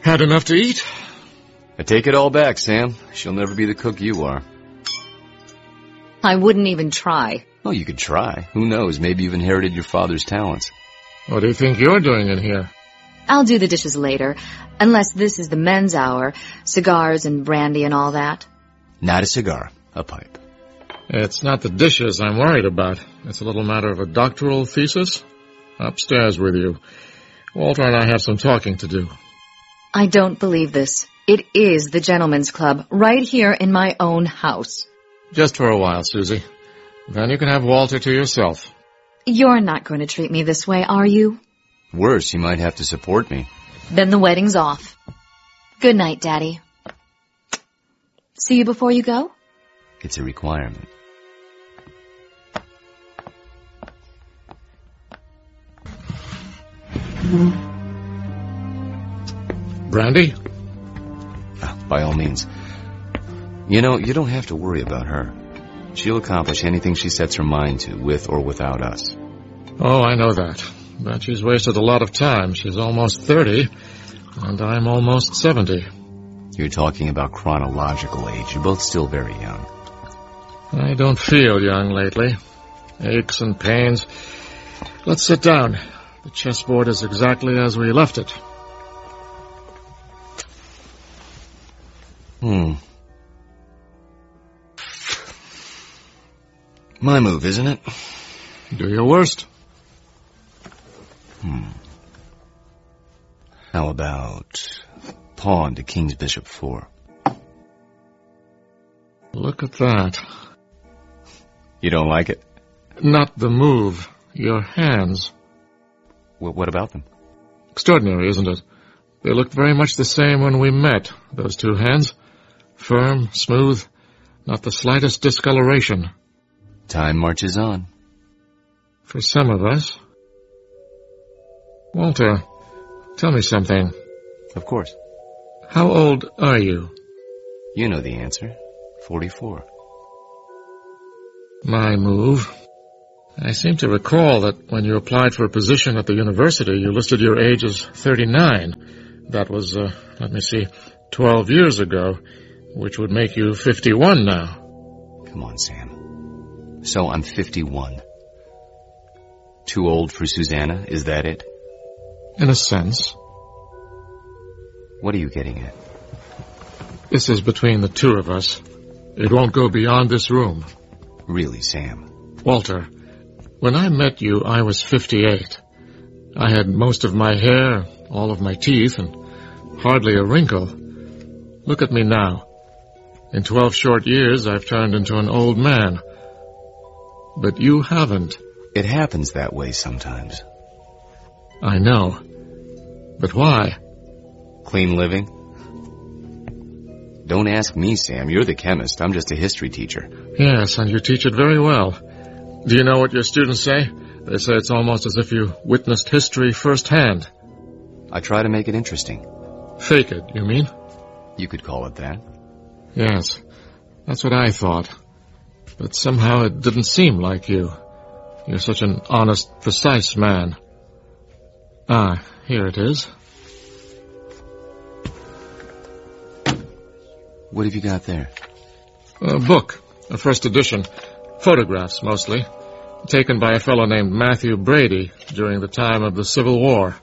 Had enough to eat? I take it all back, Sam. She'll never be the cook you are. I wouldn't even try. Oh, you could try. Who knows? Maybe you've inherited your father's talents. What do you think you're doing in here? I'll do the dishes later, unless this is the men's hour, cigars and brandy and all that. Not a cigar, a pipe. It's not the dishes I'm worried about. It's a little matter of a doctoral thesis. Upstairs with you. Walter and I have some talking to do. I don't believe this. It is the gentleman's club, right here in my own house. Just for a while, Susie. Then you can have Walter to yourself. You're not going to treat me this way, are you? Worse, you might have to support me. Then the wedding's off. Good night, Daddy. See you before you go? It's a requirement. Brandy? By all means. You know, you don't have to worry about her. She'll accomplish anything she sets her mind to, with or without us. Oh, I know that. But she's wasted a lot of time. She's almost 30, and I'm almost 70. You're talking about chronological age. You're both still very young. I don't feel young lately. Aches and pains. Let's sit down. The chessboard is exactly as we left it. My move, isn't it? Do your worst. How about pawn to king's bishop 4? Look at that. You don't like it? Not the move. Your hands. What about them? Extraordinary, isn't it? They looked very much the same when we met, those two hands. Firm, smooth, not the slightest discoloration. Time marches on. For some of us. Walter, tell me something. Of course. How old are you? You know the answer. 44. My move. I seem to recall that when you applied for a position at the university, you listed your age as 39. That was, 12 years ago, which would make you 51 now. Come on, Sam. So I'm 51. Too old for Susanna, is that it? In a sense. What are you getting at? This is between the two of us. It won't go beyond this room. Really, Sam? Walter, when I met you, I was 58. I had most of my hair, all of my teeth, and hardly a wrinkle. Look at me now. In 12 short years, I've turned into an old man. But you haven't. It happens that way sometimes. I know. But why? Clean living? Don't ask me, Sam. You're the chemist. I'm just a history teacher. Yes, and you teach it very well. Do you know what your students say? They say it's almost as if you witnessed history firsthand. I try to make it interesting. Fake it, you mean? You could call it that. Yes, that's what I thought. But somehow it didn't seem like you. You're such an honest, precise man. Ah, here it is. What have you got there? A book, a first edition. Photographs, mostly. Taken by a fellow named Matthew Brady during the time of the Civil War.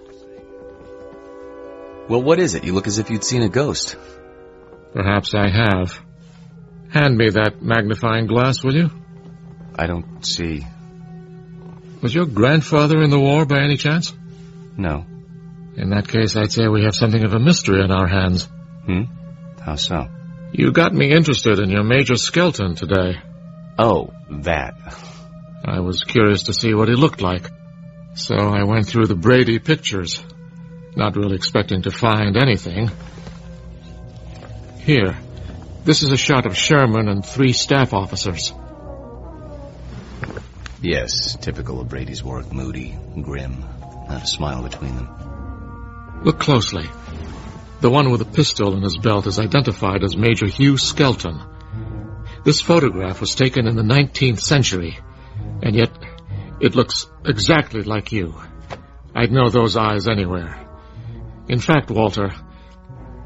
Well, what is it? You look as if you'd seen a ghost. Perhaps I have. Hand me that magnifying glass, will you? I don't see. Was your grandfather in the war by any chance? No. In that case, I'd say we have something of a mystery on our hands. How so? You got me interested in your Major Skelton today. Oh, that. I was curious to see what he looked like. So I went through the Brady pictures, not really expecting to find anything. Here, this is a shot of Sherman and 3 staff officers. Yes, typical of Brady's work. Moody, grim, not a smile between them. Look closely. The one with a pistol in his belt is identified as Major Hugh Skelton. This photograph was taken in the 19th century, and yet it looks exactly like you. I'd know those eyes anywhere. In fact, Walter,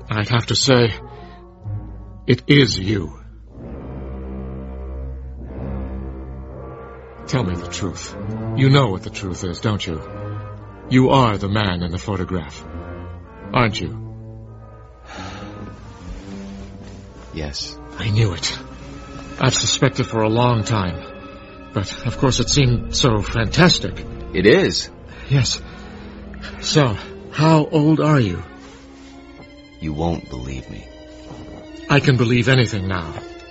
I'd have to say, it is you. Tell me the truth. You know what the truth is, don't you? You are the man in the photograph, aren't you? Yes. I knew it. I've suspected for a long time. But, of course, it seemed so fantastic. It is. Yes. So, how old are you? You won't believe me. I can believe anything now.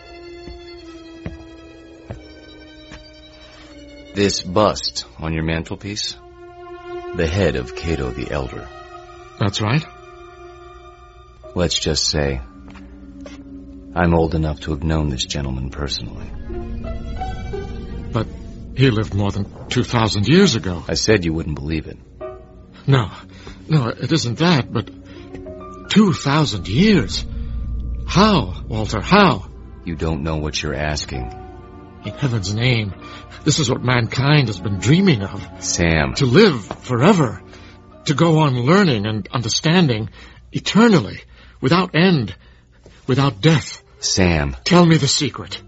This bust on your mantelpiece? The head of Cato the Elder. That's right. Let's just say I'm old enough to have known this gentleman personally. But he lived more than 2,000 years ago. I said you wouldn't believe it. No, it isn't that, but 2,000 years? How, Walter, how? You don't know what you're asking. In heaven's name, this is what mankind has been dreaming of. Sam. To live forever. To go on learning and understanding eternally, without end, without death. Sam. Tell me the secret.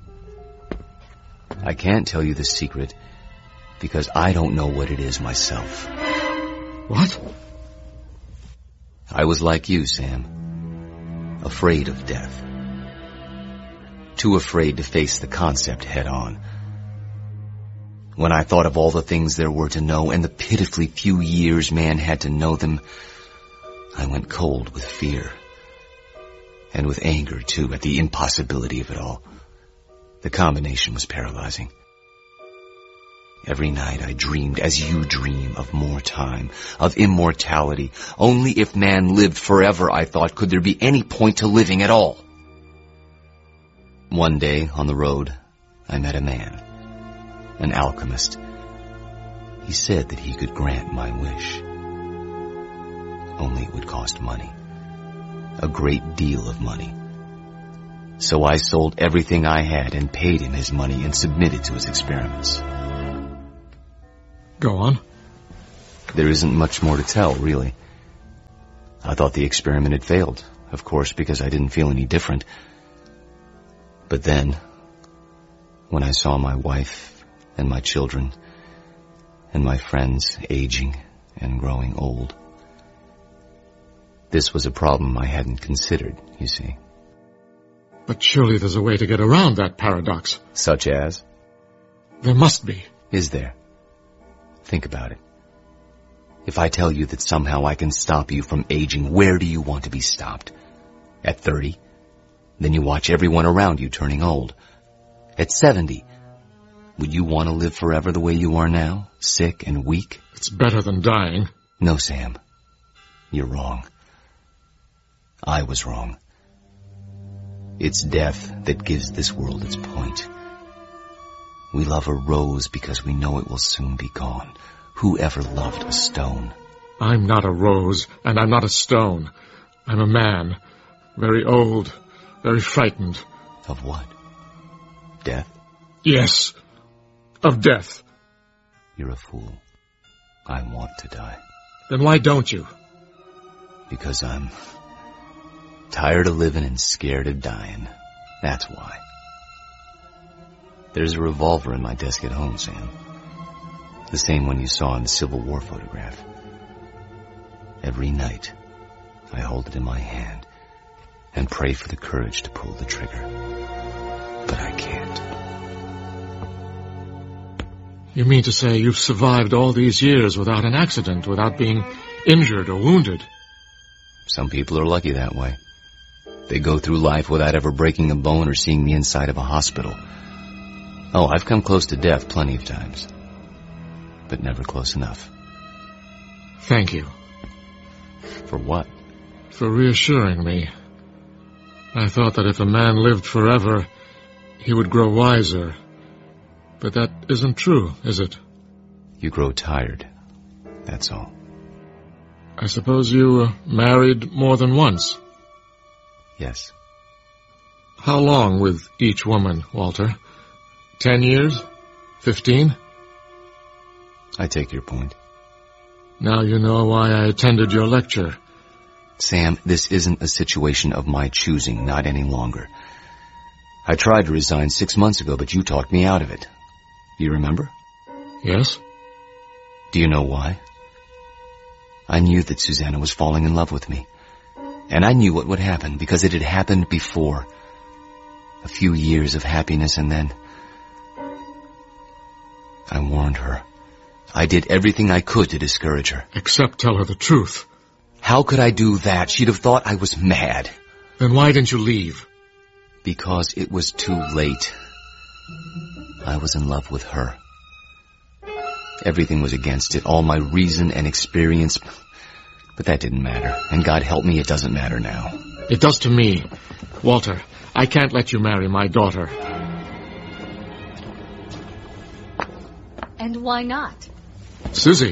I can't tell you the secret because I don't know what it is myself. What? I was like you, Sam. Afraid of death. Too afraid to face the concept head on. When I thought of all the things there were to know and the pitifully few years man had to know them, I went cold with fear. And with anger, too, at the impossibility of it all. The combination was paralyzing. Every night I dreamed, as you dream, of more time, of immortality. Only if man lived forever, I thought, could there be any point to living at all. One day, on the road, I met a man, an alchemist. He said that he could grant my wish. Only it would cost money. A great deal of money. So I sold everything I had and paid him his money and submitted to his experiments. Go on. There isn't much more to tell, really. I thought the experiment had failed, of course, because I didn't feel any different. But then, when I saw my wife and my children and my friends aging and growing old, this was a problem I hadn't considered, you see. But surely there's a way to get around that paradox. Such as? There must be. Is there? Think about it. If I tell you that somehow I can stop you from aging, where do you want to be stopped? At 30? Then you watch everyone around you turning old. At 70? Would you want to live forever the way you are now? Sick and weak? It's better than dying. No, Sam. You're wrong. I was wrong. It's death that gives this world its point. We love a rose because we know it will soon be gone. Who ever loved a stone? I'm not a rose, and I'm not a stone. I'm a man. Very old, very frightened. Of what? Death? Yes, of death. You're a fool. I want to die. Then why don't you? Because I'm tired of living and scared of dying. That's why. There's a revolver in my desk at home, Sam. The same one you saw in the Civil War photograph. Every night, I hold it in my hand and pray for the courage to pull the trigger. But I can't. You mean to say you've survived all these years without an accident, without being injured or wounded? Some people are lucky that way. They go through life without ever breaking a bone or seeing the inside of a hospital. Oh, I've come close to death plenty of times. But never close enough. Thank you. For what? For reassuring me. I thought that if a man lived forever, he would grow wiser. But that isn't true, is it? You grow tired. That's all. I suppose you married more than once? Yes. How long with each woman, Walter? 10 years? 15? I take your point. Now you know why I attended your lecture. Sam, this isn't a situation of my choosing, not any longer. I tried to resign 6 months ago, but you talked me out of it. You remember? Yes? Do you know why? I knew that Susanna was falling in love with me. And I knew what would happen, because it had happened before. A few years of happiness, and then... I warned her. I did everything I could to discourage her. Except tell her the truth. How could I do that? She'd have thought I was mad. Then why didn't you leave? Because it was too late. I was in love with her. Everything was against it, all my reason and experience. But that didn't matter. And God help me, it doesn't matter now. It does to me. Walter, I can't let you marry my daughter. And why not? Susie.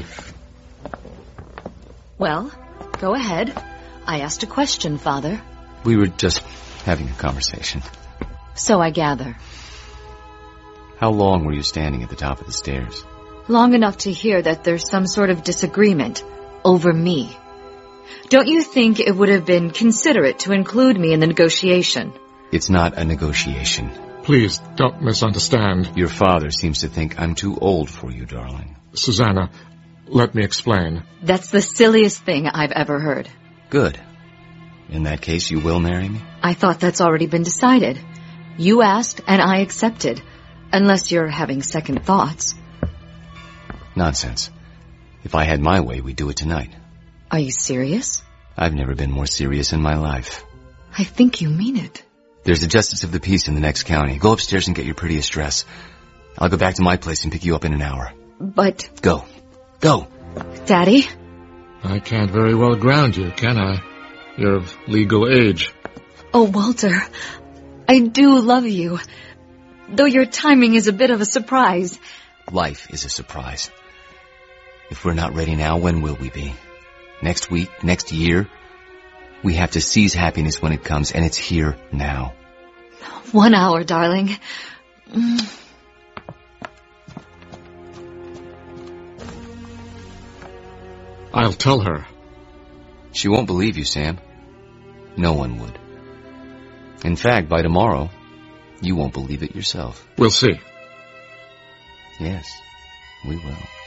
Well, go ahead. I asked a question, Father. We were just having a conversation. So I gather. How long were you standing at the top of the stairs? Long enough to hear that there's some sort of disagreement over me. Don't you think it would have been considerate to include me in the negotiation? It's not a negotiation. Please, don't misunderstand. Your father seems to think I'm too old for you, darling. Susanna, let me explain. That's the silliest thing I've ever heard. Good. In that case, you will marry me? I thought that's already been decided. You asked, and I accepted. Unless you're having second thoughts. Nonsense. If I had my way, we'd do it tonight. Are you serious? I've never been more serious in my life. I think you mean it. There's the Justice of the Peace in the next county. Go upstairs and get your prettiest dress. I'll go back to my place and pick you up in an hour. But... Go. Go. Daddy? I can't very well ground you, can I? You're of legal age. Oh, Walter, I do love you. Though your timing is a bit of a surprise. Life is a surprise. If we're not ready now, when will we be? Next week? Next year? We have to seize happiness when it comes, and it's here now. 1 hour, darling. I'll tell her. She won't believe you, Sam. No one would. In fact, by tomorrow, you won't believe it yourself. We'll see. Yes, we will.